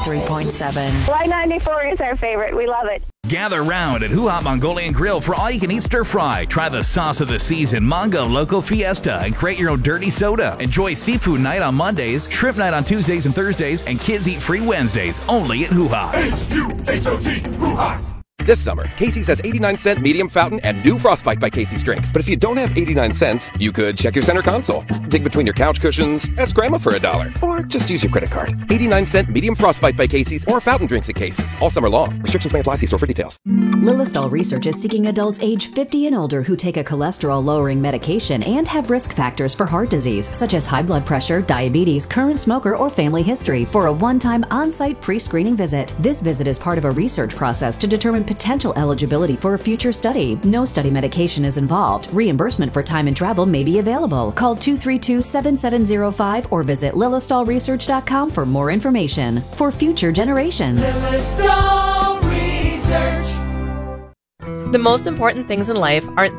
93.7. Y94 is our favorite. We love it. Gather round at Hoo Hop Mongolian Grill for all-you-can-eat stir-fry. Try the sauce of the season, Mongo Loco Fiesta, and create your own dirty soda. Enjoy seafood night on Mondays, shrimp night on Tuesdays and Thursdays, and kids eat free Wednesdays, only at Hoo Hop. H-U-H-O-T, Hoo Hop. This summer, Casey's has 89-cent medium fountain and new Frostbite by Casey's drinks. But if you don't have 89 cents, you could check your center console, dig between your couch cushions, ask Grandma for $1, or just use your credit card. 89-cent medium Frostbite by Casey's or fountain drinks at Casey's. All summer long. Restrictions may apply. See store for details. Lilistol research is seeking adults age 50 and older who take a cholesterol-lowering medication and have risk factors for heart disease, such as high blood pressure, diabetes, current smoker, or family history, for a one-time on-site pre-screening visit. This visit is part of a research process to determine potential eligibility for a future study. No study medication is involved. Reimbursement for time and travel may be available. Call 232-7705 or visit lilistolresearch.com for more information. For future generations. Lilistol Research. The most important things in life aren't